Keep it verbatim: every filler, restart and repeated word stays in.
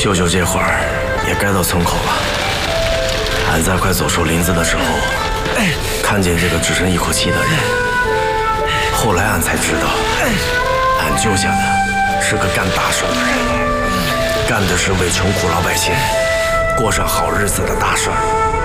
秀秀这会儿也该到村口了。俺在快走出林子的时候，看见这个只剩一口气的人。后来俺才知道，俺救下的是个干大事的人，干的是为穷苦老百姓过上好日子的大事儿。